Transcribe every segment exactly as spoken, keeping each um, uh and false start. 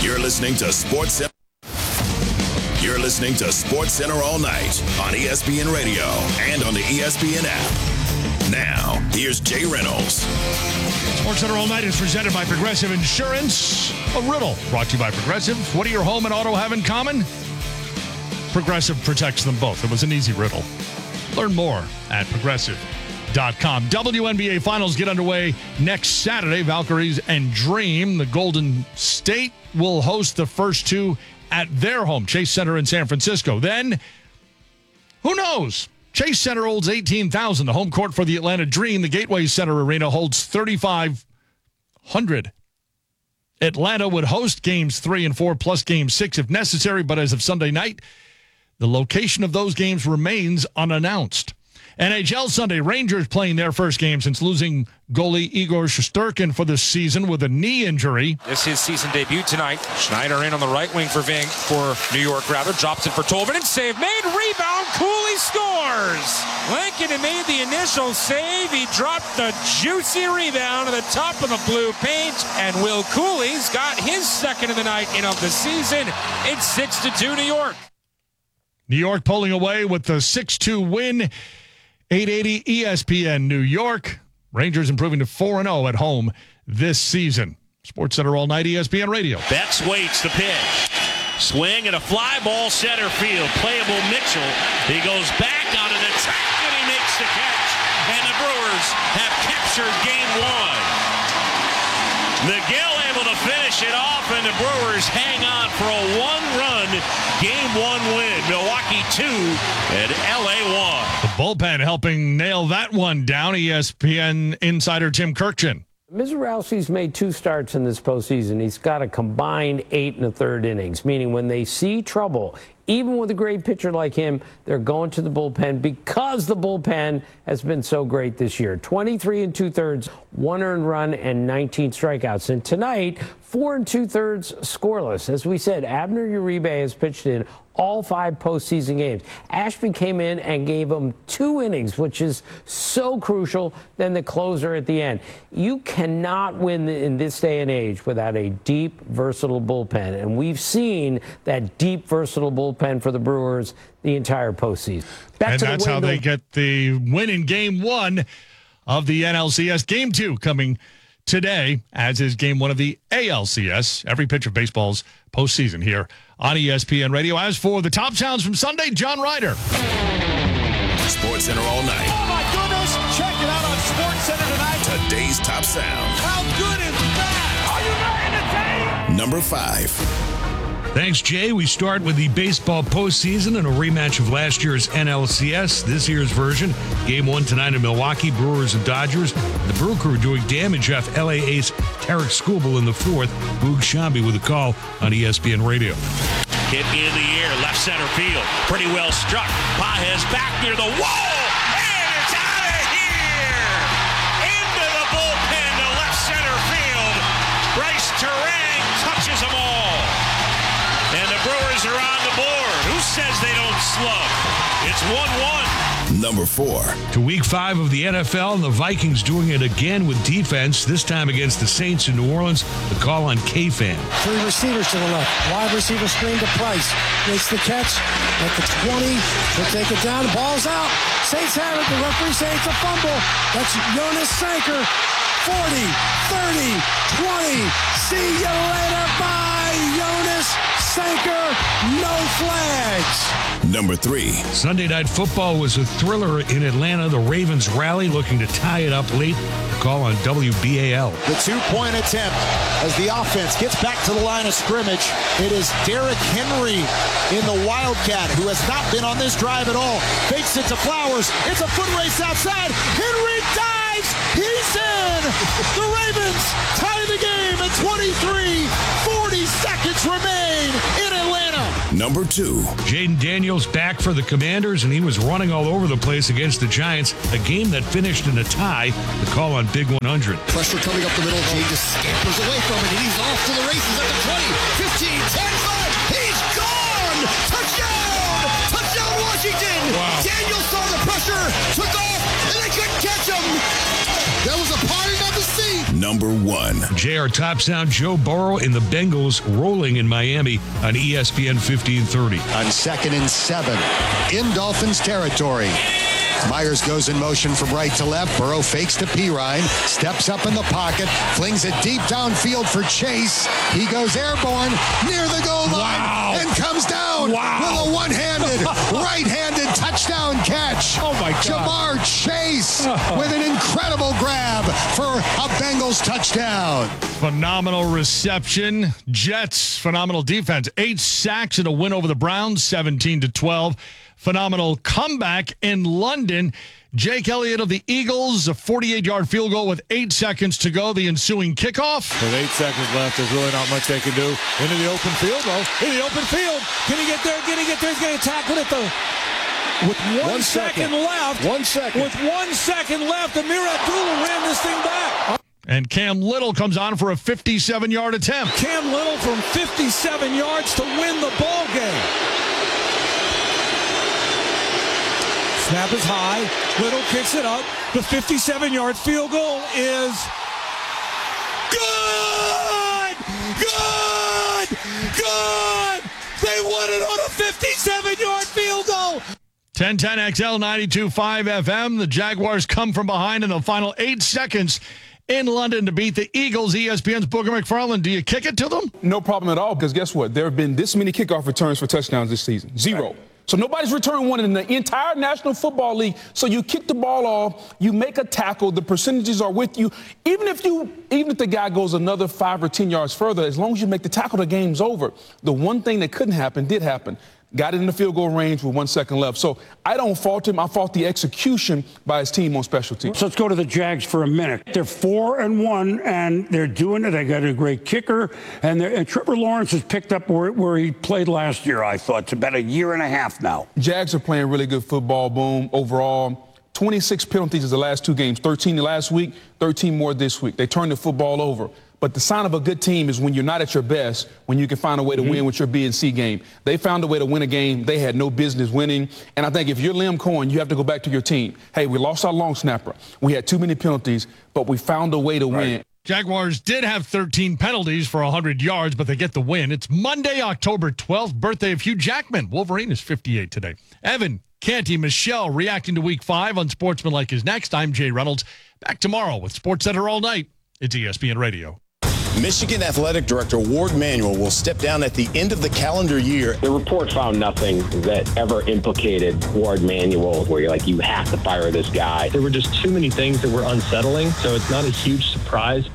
You're listening to Sports Center. You're listening to Sports Center all night on E S P N Radio and on the E S P N app. Now, here's Jay Reynolds. Sports Center all night is presented by Progressive Insurance. A riddle brought to you by Progressive. What do your home and auto have in common? Progressive protects them both. It was an easy riddle. Learn more at progressive dot com. W N B A Finals get underway next Saturday. Valkyries and Dream. The Golden State will host the first two at their home, Chase Center in San Francisco. Then, who knows? Chase Center holds eighteen thousand. The home court for the Atlanta Dream, the Gateway Center Arena, holds thirty-five hundred. Atlanta would host games three and four plus game six if necessary, but as of Sunday night, the location of those games remains unannounced. N H L Sunday, Rangers playing their first game since losing goalie Igor Shesterkin for the season with a knee injury. This is his season debut tonight. Schneider in on the right wing for Ving, for New York, rather. Drops it for Tolvanen. Save made. Rebound. Cooley scores. Lincoln made the initial save. He dropped the juicy rebound to the top of the blue paint. And Will Cooley's got his second of the night and of the season. It's six to two New York. New York pulling away with the six two win. eight eighty E S P N New York. Rangers improving to four and oh at home this season. Sports Center all night, E S P N Radio. Betts waits the pitch. Swing and a fly ball center field. Playable Mitchell. He goes back onto the track and he makes the catch. And the Brewers have captured game one. Miguel able to finish it off, and the Brewers hang on for a one-run game one win. Milwaukee two and L A one. The bullpen helping nail that one down. E S P N insider Tim Kirkchin. Mizorowski's made two starts in this postseason. He's got a combined eight and a third innings, meaning when they see trouble, even with a great pitcher like him, they're going to the bullpen because the bullpen has been so great this year. twenty-three and two-thirds, one earned run, and nineteen strikeouts. And tonight, four and two-thirds scoreless. As we said, Abner Uribe has pitched in all five postseason games. Ashby came in and gave him two innings, which is so crucial, then the closer at the end. You cannot win in this day and age without a deep, versatile bullpen. And we've seen that deep, versatile bullpen for the Brewers the entire postseason. Back and to that's the how they get the win in game one of the N L C S. Game two coming today, as is game one of the A L C S. Every pitch of baseball's postseason here on E S P N Radio. As for the top sounds from Sunday, John Ryder. Sports Center all night. Oh, my goodness. Check it out on Sports Center tonight. Today's top sound. How good is that? Are you ready to take? Number five. Thanks, Jay. We start with the baseball postseason and a rematch of last year's N L C S. This year's version, game one tonight in Milwaukee, Brewers and Dodgers. The Brew Crew doing damage off L A ace Tarek Skubal in the fourth. Boog Shambi with a call on E S P N Radio. Hit in the air, left center field. Pretty well struck. Pages back near the wall. And it's out of here. Into the bullpen to left center field. Bryce Terang touches them all. And the Brewers are on the board. Who says they don't slug? It's one one. Number four. To week five of the N F L, and the Vikings doing it again with defense, this time against the Saints in New Orleans. The call on K-Fan. Three receivers to the left. Wide receiver screen to Price. Makes the catch at the twenty. He'll take it down. Ball's out. Saints have it. The referee says it's a fumble. That's Jonas Sanker. forty, thirty, twenty. See you later. Bye, Jonas Sanker. No flags. Number three. Sunday Night Football was a thriller in Atlanta. The Ravens rally, looking to tie it up late. The call on W B A L. The two-point attempt as the offense gets back to the line of scrimmage. It is Derrick Henry in the Wildcat, who has not been on this drive at all. Fakes it to Flowers. It's a foot race outside. Henry dives. He's in. The Ravens tie the game at twenty-three. forty seconds remain in Atlanta. Number two. Jaden Daniels back for the Commanders, and he was running all over the place against the Giants. A game that finished in a tie. The call on Big one hundred. Pressure coming up the middle. Jay just scampers away from it, and he's off to the races at the twenty, fifteen, ten, five. He's gone! Touchdown! Touchdown, Washington! Wow. Daniels saw the pressure, took off, and they couldn't catch him. That was a parting of the sea. number one. J R tops down Joe Burrow in the Bengals rolling in Miami on E S P N fifteen thirty. On second and seven in Dolphins territory. Myers goes in motion from right to left. Burrow fakes to Pirine, steps up in the pocket, flings it deep downfield for Chase. He goes airborne near the goal line Wow. and comes down Wow. with a one-handed, right-handed touchdown catch. Oh, my God. Jamar Chase with an incredible grab for a Bengals touchdown. Phenomenal reception. Jets, phenomenal defense. Eight sacks and a win over the Browns, seventeen to twelve. Phenomenal comeback in London. Jake Elliott of the Eagles, a forty-eight-yard field goal with eight seconds to go. The ensuing kickoff. With eight seconds left, there's really not much they can do. Into the open field, though. In the open field. Can he get there? Can he get there? He's going to tackle it, though. With one, one second, second left. One second. With one second left, Amir Abdullah ran this thing back. And Cam Little comes on for a fifty-seven-yard attempt. Cam Little from fifty-seven yards to win the ball game. Snap is high. Little kicks it up. The fifty-seven-yard field goal is good! Good! Good! They won it on a fifty-seven-yard field goal. ten ten X L ninety-two point five F M. The Jaguars come from behind in the final eight seconds in London to beat the Eagles. E S P N's Booger McFarland. Do you kick it to them? No problem at all, because guess what? There have been this many kickoff returns for touchdowns this season. Zero. Right. So nobody's returned one in the entire National Football League. So you kick the ball off, you make a tackle, the percentages are with you. Even if you, even if the guy goes another five or ten yards further, as long as you make the tackle, the game's over. The one thing that couldn't happen did happen. Got it in the field goal range with one second left. So I don't fault him. I fault the execution by his team on special teams. So let's go to the Jags for a minute. They're four and one, and they're doing it. They got a great kicker, and, and Trevor Lawrence has picked up where, where he played last year. I thought it's about a year and a half now. Jags are playing really good football. Boom. Overall, twenty-six penalties is the last two games. thirteen last week, thirteen more this week. They turned the football over. But the sign of a good team is when you're not at your best, when you can find a way to mm-hmm. win with your B and C game. They found a way to win a game they had no business winning. And I think if you're Liam Cohen, you have to go back to your team. Hey, we lost our long snapper. We had too many penalties, but we found a way to right. win. Jaguars did have thirteen penalties for one hundred yards, but they get the win. It's Monday, October twelfth, birthday of Hugh Jackman. Wolverine is fifty-eight today. Evan, Canty, Michelle reacting to week five on Sportsmanlike is next. I'm Jay Reynolds. Back tomorrow with SportsCenter all night. It's E S P N Radio. Michigan Athletic Director Ward Manuel will step down at the end of the calendar year. The report found nothing that ever implicated Ward Manuel, where you're like, you have to fire this guy. There were just too many things that were unsettling, so it's not a huge surprise.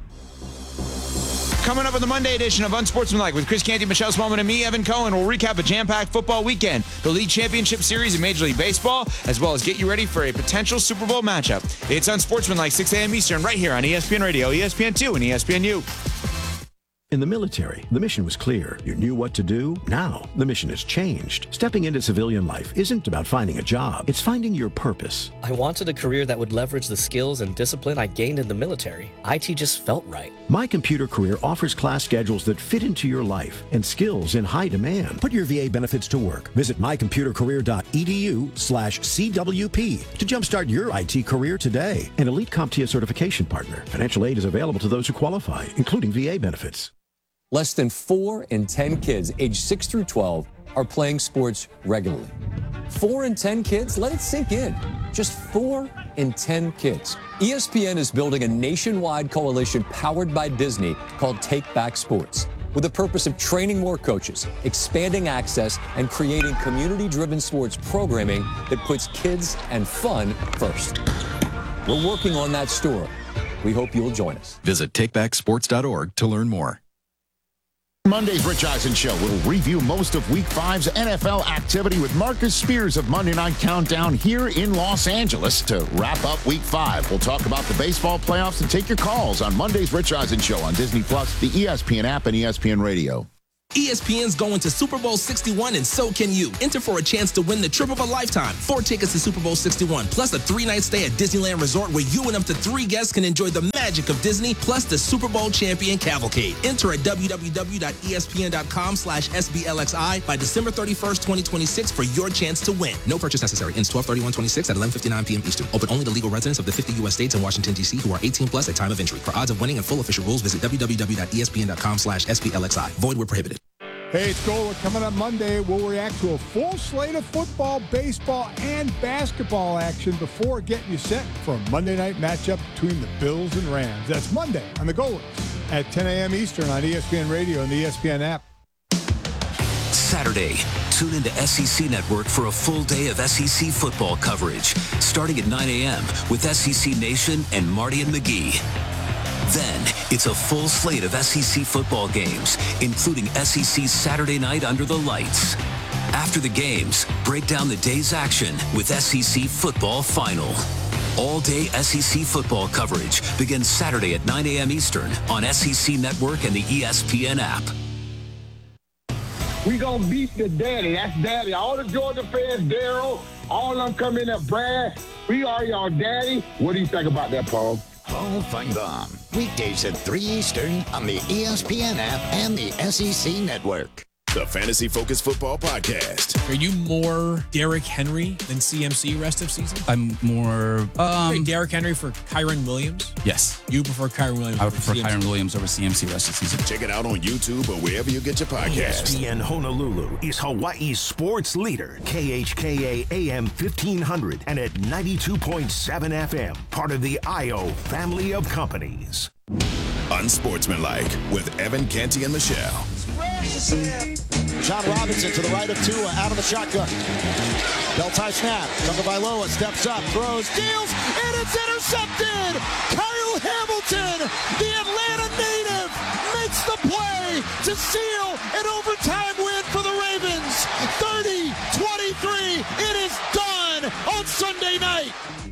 Coming up on the Monday edition of Unsportsmanlike with Chris Canty, Michelle Smallman, and me, Evan Cohen, we'll recap a jam-packed football weekend, the League Championship Series in Major League Baseball, as well as get you ready for a potential Super Bowl matchup. It's Unsportsmanlike, six a.m. Eastern, right here on E S P N Radio, E S P N two, and E S P N U. In the military, the mission was clear. You knew what to do. Now, the mission has changed. Stepping into civilian life isn't about finding a job. It's finding your purpose. I wanted a career that would leverage the skills and discipline I gained in the military. I T just felt right. My Computer Career offers class schedules that fit into your life and skills in high demand. Put your V A benefits to work. Visit mycomputercareer.edu slash CWP to jumpstart your I T career today. An elite CompTIA certification partner. Financial aid is available to those who qualify, including V A benefits. Less than four in ten kids aged six through twelve are playing sports regularly. Four in ten kids? Let it sink in. Just four in ten kids. E S P N is building a nationwide coalition powered by Disney called Take Back Sports, with the purpose of training more coaches, expanding access, and creating community-driven sports programming that puts kids and fun first. We're working on that story. We hope you'll join us. Visit take back sports dot org to learn more. Monday's Rich Eisen Show will review most of Week five's N F L activity with Marcus Spears of Monday Night Countdown here in Los Angeles to wrap up Week five. We'll talk about the baseball playoffs and take your calls on Monday's Rich Eisen Show on Disney Plus, the E S P N app, and E S P N Radio. E S P N's going to Super Bowl sixty-one, and so can you. Enter for a chance to win the trip of a lifetime. Four tickets to Super Bowl sixty-one, plus a three-night stay at Disneyland Resort where you and up to three guests can enjoy the magic of Disney, plus the Super Bowl champion cavalcade. Enter at w w w dot e s p n dot com slash s b l x i by December thirty-first, twenty twenty-six for your chance to win. No purchase necessary. Ends twelve thirty-one twenty-six at eleven fifty-nine p m Eastern. Open only to legal residents of the fifty U S states and Washington, D C who are eighteen plus at time of entry. For odds of winning and full official rules, visit w w w dot e s p n dot com slash s b l x i. Void where prohibited. Hey, it's Gola. Coming up Monday, we'll react to a full slate of football, baseball, and basketball action before getting you set for a Monday night matchup between the Bills and Rams. That's Monday on the Golas at ten a m Eastern on E S P N Radio and the E S P N app. Saturday, tune into S E C Network for a full day of S E C football coverage, starting at nine a m with S E C Nation and Marty and McGee. Then, it's a full slate of S E C football games, including S E C Saturday Night Under the Lights. After the games, break down the day's action with S E C Football Final. All-day S E C football coverage begins Saturday at nine a m Eastern on S E C Network and the E S P N app. We gonna beat the daddy. That's daddy. All the Georgia fans, Daryl, all of them come in there, Brad. We are your daddy. What do you think about that, Paul? Paul Feinbaum. Weekdays at three Eastern on the E S P N app and the S E C Network. The Fantasy Focus Football Podcast. Are you more Derrick Henry than C M C rest of season? I'm more... Um, Derrick Henry for Kyron Williams? Yes. You prefer Kyron Williams I would prefer C M C? Kyron Williams over C M C rest of season. Check it out on YouTube or wherever you get your podcasts. E S P N Honolulu is Hawaii's sports leader. K H K A A M fifteen hundred and at ninety-two point seven F M. Part of the I O family of companies. Unsportsmanlike with Evan Canty and Michelle. John Robinson to the right of Tua, out of the shotgun. Bell-tie snap. Tagovailoa steps up, throws, deals, and it's intercepted! Kyle Hamilton, the Atlanta native, makes the play to seal an overtime win for the Ravens. thirty twenty-three, it is done on Sunday night.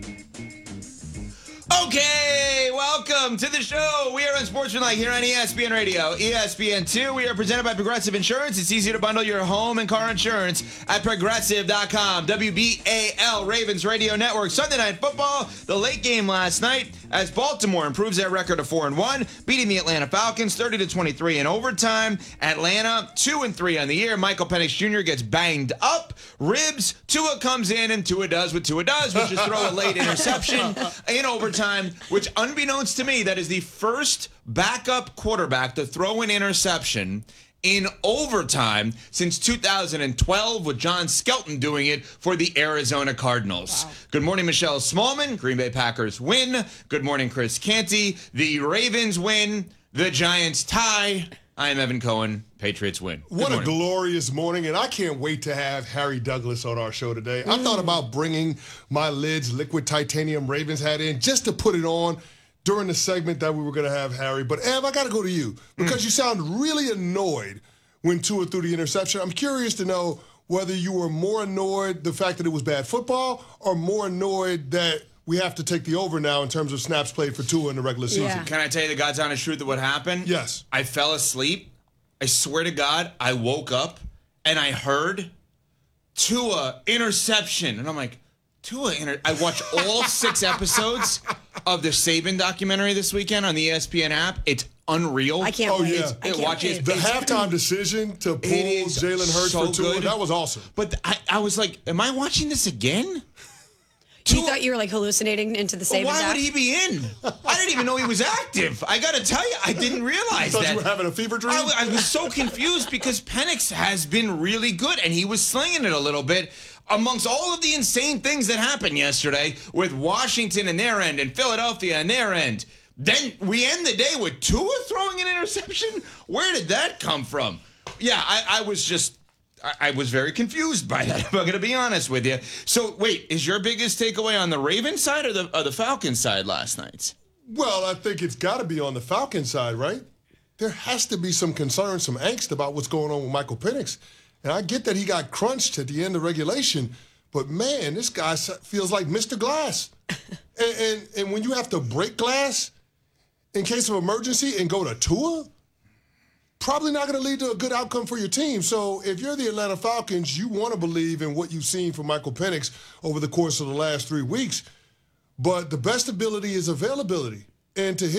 Okay, welcome to the show. We are Unsportsmanlike here on E S P N Radio, E S P N two. We are presented by Progressive Insurance. It's easy to bundle your home and car insurance at progressive dot com. W B A L Ravens Radio Network. Sunday Night Football, the late game last night as Baltimore improves their record to four and one, beating the Atlanta Falcons thirty to twenty-three in overtime. Atlanta two and three on the year. Michael Penix Junior gets banged up, ribs. Tua comes in and Tua does what Tua does, which is throw a late interception in overtime. Which, unbeknownst to me, that is the first backup quarterback to throw an interception in overtime since two thousand twelve, with John Skelton doing it for the Arizona Cardinals. Wow. Good morning, Michelle Smallman. Green Bay Packers win. Good morning, Chris Canty. The Ravens win. The Giants tie. I am Evan Cohen. Patriots win. Good what morning. A glorious morning, and I can't wait to have Harry Douglas on our show today. Mm. I thought about bringing my Lids liquid titanium Ravens hat in just to put it on during the segment that we were going to have Harry. But, Ev, I got to go to you because mm. you sound really annoyed when Tua threw the interception. I'm curious to know whether you were more annoyed the fact that it was bad football or more annoyed that we have to take the over now in terms of snaps played for Tua in the regular season. Yeah. Can I tell you the God's honest truth of what happened? Yes. I fell asleep. I swear to God, I woke up and I heard Tua interception. And I'm like, Tua inter... I watched all six episodes of the Saban documentary this weekend on the E S P N app. It's unreal. I can't oh, wait. Yeah. I can't watch it. The halftime decision to pull Jalen Hurts so for Tua, good. that was awesome. But I, I was like, am I watching this again? You Tua, thought you were like hallucinating into the Saban well, why doc? would he be in? I didn't even know he was active. I got to tell you, I didn't realize you thought that. You were having a fever dream? I, I was so confused because Penix has been really good, and he was slinging it a little bit amongst all of the insane things that happened yesterday with Washington and their end and Philadelphia and their end. Then we end the day with Tua throwing an interception? Where did that come from? Yeah, I, I was just... I was very confused by that, if I'm going to be honest with you. So, wait, is your biggest takeaway on the Ravens side or the, or the Falcons side last night? Well, I think it's got to be on the Falcons side, right? There has to be some concern, some angst about what's going on with Michael Penix. And I get that he got crunched at the end of regulation, but, man, this guy feels like Mister Glass. and, and, and when you have to break glass in case of emergency and go to Tua, probably not going to lead to a good outcome for your team. So if you're the Atlanta Falcons, you want to believe in what you've seen from Michael Penix over the course of the last three weeks. But the best ability is availability. And to him,